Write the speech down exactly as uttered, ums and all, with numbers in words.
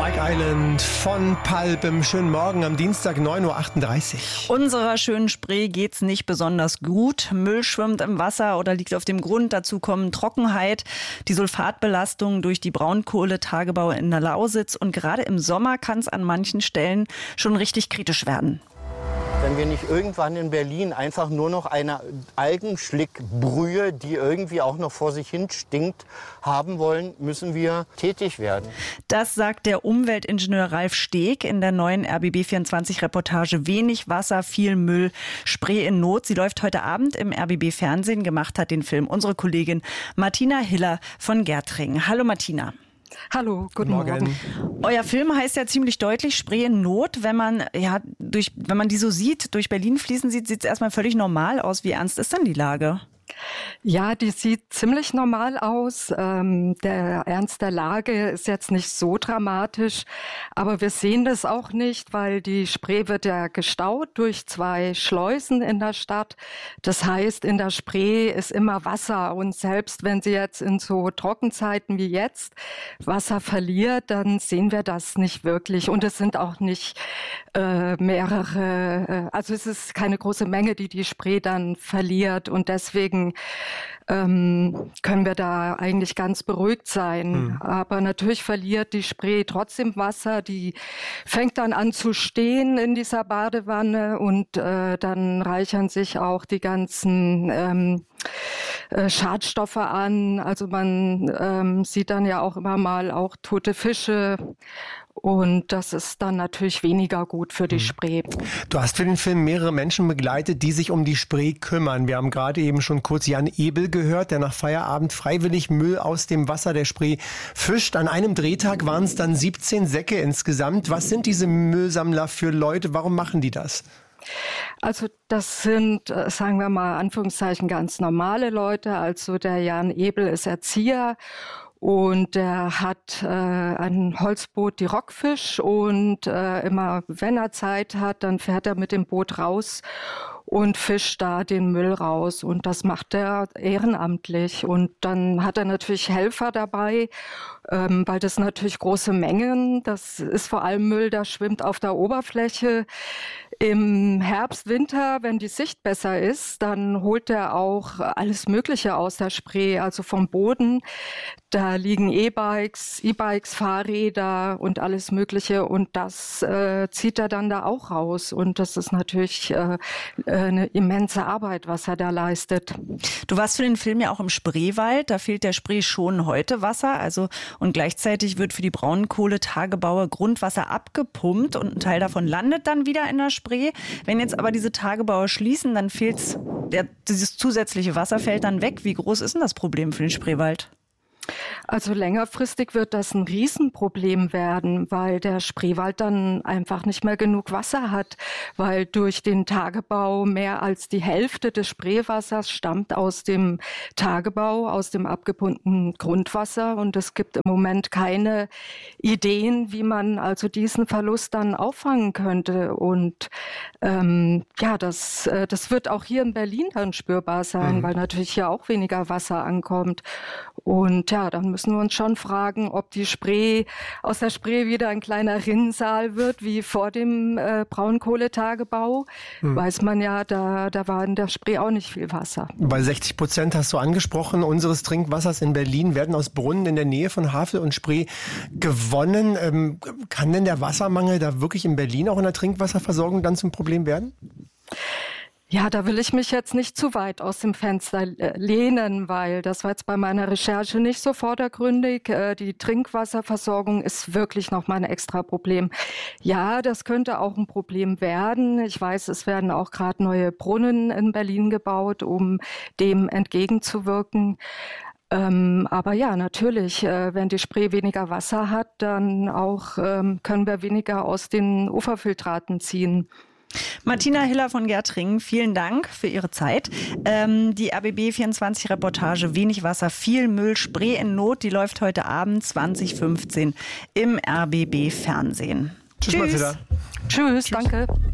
Strike Island von Pulp im schönen Morgen am Dienstag neun Uhr achtunddreißig. Unserer schönen Spree geht's nicht besonders gut. Müll schwimmt im Wasser oder liegt auf dem Grund. Dazu kommen Trockenheit, die Sulfatbelastung durch die Braunkohletagebaue in der Lausitz. Und gerade im Sommer kann es an manchen Stellen schon richtig kritisch werden. Wenn wir nicht irgendwann in Berlin einfach nur noch eine Algenschlickbrühe, die irgendwie auch noch vor sich hin stinkt, haben wollen, müssen wir tätig werden. Das sagt der Umweltingenieur Ralf Steg in der neuen R B B vierundzwanzig-Reportage Wenig Wasser, viel Müll, Spree in Not. Sie läuft heute Abend im R B B-Fernsehen. Gemacht hat den Film unsere Kollegin Martina Hiller von Gärtringen. Hallo Martina. Hallo, guten Morgen. Morgen. Euer Film heißt ja ziemlich deutlich Spree in Not. Wenn man, ja, durch, wenn man die so sieht, durch Berlin fließen sieht, sieht es erstmal völlig normal aus. Wie ernst ist denn die Lage? Ja, die sieht ziemlich normal aus. Ähm, der Ernst der Lage ist jetzt nicht so dramatisch, aber wir sehen das auch nicht, weil die Spree wird ja gestaut durch zwei Schleusen in der Stadt. Das heißt, in der Spree ist immer Wasser und selbst wenn sie jetzt in so Trockenzeiten wie jetzt Wasser verliert, dann sehen wir das nicht wirklich und es sind auch nicht äh, mehrere, äh, also es ist keine große Menge, die die Spree dann verliert und deswegen Ähm, können wir da eigentlich ganz beruhigt sein. Mhm. Aber natürlich verliert die Spree trotzdem Wasser. Die fängt dann an zu stehen in dieser Badewanne und äh, dann reichern sich auch die ganzen ähm, äh, Schadstoffe an. Also man ähm, sieht dann ja auch immer mal auch tote Fische. Und das ist dann natürlich weniger gut für die Spree. Du hast für den Film mehrere Menschen begleitet, die sich um die Spree kümmern. Wir haben gerade eben schon kurz Jan Ebel gehört, der nach Feierabend freiwillig Müll aus dem Wasser der Spree fischt. An einem Drehtag waren es dann siebzehn Säcke insgesamt. Was sind diese Müllsammler für Leute? Warum machen die das? Also das sind, sagen wir mal, Anführungszeichen ganz normale Leute. Also der Jan Ebel ist Erzieher. Und er hat äh, ein Holzboot, die Rockfisch, und äh, immer, wenn er Zeit hat, dann fährt er mit dem Boot raus und fischt da den Müll raus. Und das macht er ehrenamtlich. Und dann hat er natürlich Helfer dabei, ähm, weil das natürlich große Mengen, das ist vor allem Müll, der schwimmt auf der Oberfläche. Im Herbst, Winter, wenn die Sicht besser ist, dann holt er auch alles Mögliche aus der Spree, also vom Boden. Da liegen E-Bikes, E-Bikes, Fahrräder und alles Mögliche und das äh, zieht er dann da auch raus. Und das ist natürlich äh, eine immense Arbeit, was er da leistet. Du warst für den Film ja auch im Spreewald. Da fehlt der Spree schon heute Wasser. Also und gleichzeitig wird für die Braunkohletagebaue Grundwasser abgepumpt und ein Teil davon landet dann wieder in der Spree. Wenn jetzt aber diese Tagebaue schließen, dann fehlt der, dieses zusätzliche Wasser fällt dann weg. Wie groß ist denn das Problem für den Spreewald? Also längerfristig wird das ein Riesenproblem werden, weil der Spreewald dann einfach nicht mehr genug Wasser hat, weil durch den Tagebau mehr als die Hälfte des Spreewassers stammt aus dem Tagebau, aus dem abgepumpten Grundwasser und es gibt im Moment keine Ideen, wie man also diesen Verlust dann auffangen könnte und ähm, ja, das, äh, das wird auch hier in Berlin dann spürbar sein, mhm. weil natürlich hier auch weniger Wasser ankommt und ja, dann müssen wir uns schon fragen, ob die Spree, aus der Spree wieder ein kleiner Rinnsal wird, wie vor dem äh, Braunkohletagebau. Hm. Weiß man ja, da, da war in der Spree auch nicht viel Wasser. Bei sechzig Prozent hast du angesprochen, unseres Trinkwassers in Berlin werden aus Brunnen in der Nähe von Havel und Spree gewonnen. Ähm, kann denn der Wassermangel da wirklich in Berlin auch in der Trinkwasserversorgung dann zum Problem werden? Ja, da will ich mich jetzt nicht zu weit aus dem Fenster lehnen, weil das war jetzt bei meiner Recherche nicht so vordergründig. Die Trinkwasserversorgung ist wirklich nochmal ein extra Problem. Ja, das könnte auch ein Problem werden. Ich weiß, es werden auch gerade neue Brunnen in Berlin gebaut, um dem entgegenzuwirken. Ähm, aber ja, natürlich, äh, wenn die Spree weniger Wasser hat, dann auch ähm, können wir weniger aus den Uferfiltraten ziehen. Martina Hiller von Gärtringen, vielen Dank für Ihre Zeit. Ähm, die R B B vierundzwanzig-Reportage Wenig Wasser, viel Müll, Spree in Not, die läuft heute Abend zwanzig fünfzehn im R B B Fernsehen. Tschüss. Tschüss, Tschüss. Tschüss, danke.